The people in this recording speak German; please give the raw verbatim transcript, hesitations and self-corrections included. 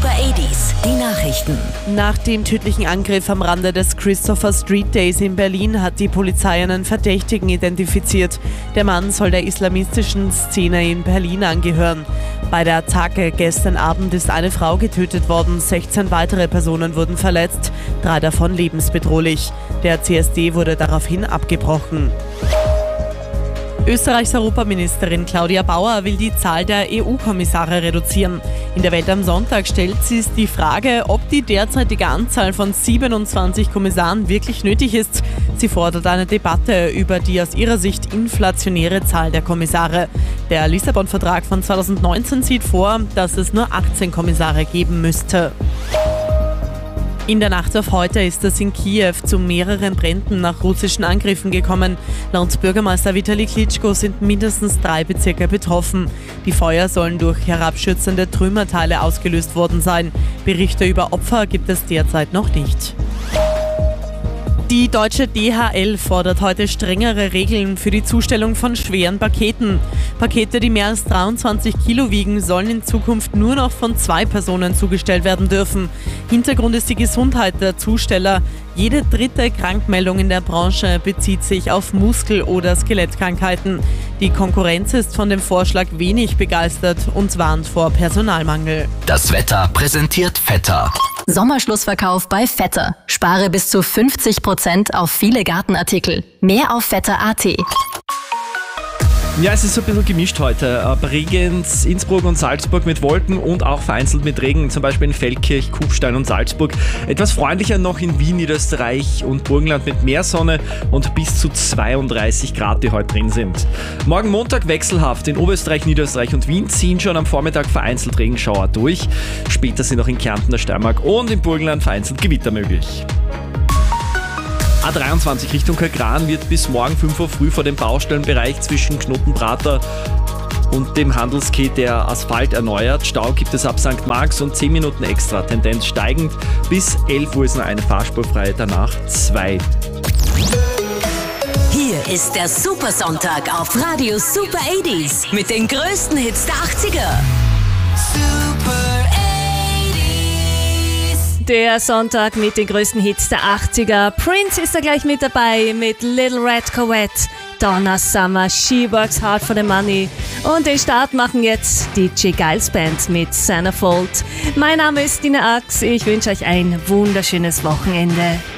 Super achtziger, die Nachrichten. Nach dem tödlichen Angriff am Rande des Christopher Street Days in Berlin hat die Polizei einen Verdächtigen identifiziert. Der Mann soll der islamistischen Szene in Berlin angehören. Bei der Attacke gestern Abend ist eine Frau getötet worden, sechzehn weitere Personen wurden verletzt, drei davon lebensbedrohlich. Der C S D wurde daraufhin abgebrochen. Österreichs Europaministerin Claudia Bauer will die Zahl der E U-Kommissare reduzieren. In der Welt am Sonntag stellt sie die Frage, ob die derzeitige Anzahl von siebenundzwanzig Kommissaren wirklich nötig ist. Sie fordert eine Debatte über die aus ihrer Sicht inflationäre Zahl der Kommissare. Der Lissabon-Vertrag von zweitausendneunzehn sieht vor, dass es nur achtzehn Kommissare geben müsste. In der Nacht auf heute ist es in Kiew zu mehreren Bränden nach russischen Angriffen gekommen. Laut Bürgermeister Vitali Klitschko sind mindestens drei Bezirke betroffen. Die Feuer sollen durch herabschützende Trümmerteile ausgelöst worden sein. Berichte über Opfer gibt es derzeit noch nicht. Die deutsche D H L fordert heute strengere Regeln für die Zustellung von schweren Paketen. Pakete, die mehr als dreiundzwanzig Kilo wiegen, sollen in Zukunft nur noch von zwei Personen zugestellt werden dürfen. Hintergrund ist die Gesundheit der Zusteller. Jede dritte Krankmeldung in der Branche bezieht sich auf Muskel- oder Skelettkrankheiten. Die Konkurrenz ist von dem Vorschlag wenig begeistert und warnt vor Personalmangel. Das Wetter präsentiert Vetter. Sommerschlussverkauf bei Vetter. Spare bis zu fünfzig Prozent auf viele Gartenartikel. Mehr auf vetter punkt a t. Ja, es ist so ein bisschen gemischt heute. Bregenz, Innsbruck und Salzburg mit Wolken und auch vereinzelt mit Regen, zum Beispiel in Feldkirch, Kufstein und Salzburg. Etwas freundlicher noch in Wien, Niederösterreich und Burgenland mit mehr Sonne und bis zu zweiunddreißig Grad, die heute drin sind. Morgen Montag wechselhaft. In Oberösterreich, Niederösterreich und Wien ziehen schon am Vormittag vereinzelt Regenschauer durch. Später sind auch in Kärnten, der Steiermark und im Burgenland vereinzelt Gewitter möglich. A dreiundzwanzig Richtung Kagran wird bis morgen fünf Uhr früh vor dem Baustellenbereich zwischen Knotenprater und dem Handelskeh der Asphalt erneuert. Stau gibt es ab Sankt Marx und zehn Minuten extra. Tendenz steigend. Bis elf Uhr ist nur eine Fahrspur frei, danach zwei. Hier ist der Supersonntag auf Radio Super achtziger mit den größten Hits der achtziger. Super Der Sonntag mit den größten Hits der achtziger. Prince ist da gleich mit dabei mit Little Red Corvette, Donna Summer, She Works Hard for the Money. Und den Start machen jetzt die D J Giles Band mit Centerfold. Mein Name ist Dina Ax, ich wünsche euch ein wunderschönes Wochenende.